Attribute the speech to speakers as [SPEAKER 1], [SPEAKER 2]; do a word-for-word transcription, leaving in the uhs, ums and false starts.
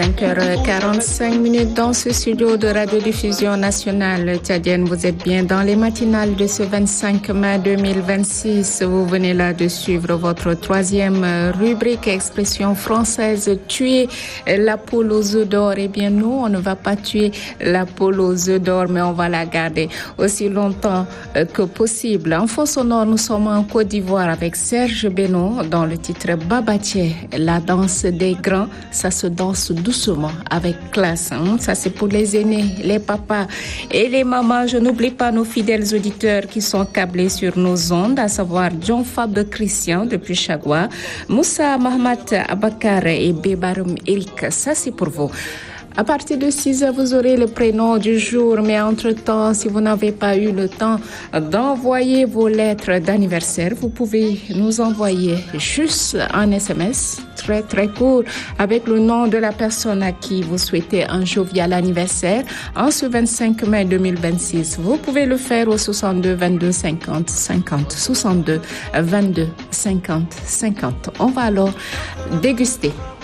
[SPEAKER 1] cinq heures quarante-cinq minutes dans ce studio de radiodiffusion nationale tchadienne. Vous êtes bien dans les matinales de ce vingt-cinq mai deux mille vingt-six. Vous venez là de suivre votre troisième rubrique expression française, tuer la poule aux œufs d'or. Eh bien, nous, on ne va pas tuer la poule aux œufs d'or, mais on va la garder aussi longtemps que possible. En fond sonore, nous sommes en Côte d'Ivoire avec Serge Beno dans le titre Babatier, la danse des grands. Ça se danse doucement, avec classe. Hein? Ça, c'est pour les aînés, les papas et les mamans. Je n'oublie pas nos fidèles auditeurs qui sont câblés sur nos ondes, à savoir John Fab Christian depuis Chagua, Moussa Mahmat Abakar et Bébarum Eric. Ça, c'est pour vous. À partir de six heures, vous aurez le prénom du jour. Mais entre-temps, si vous n'avez pas eu le temps d'envoyer vos lettres d'anniversaire, vous pouvez nous envoyer juste un S M S très très court avec le nom de la personne à qui vous souhaitez un jovial anniversaire en ce vingt-cinq mai deux mille vingt-six. Vous pouvez le faire au soixante-deux vingt-deux cinquante cinquante, soixante-deux vingt-deux cinquante cinquante. On va alors déguster.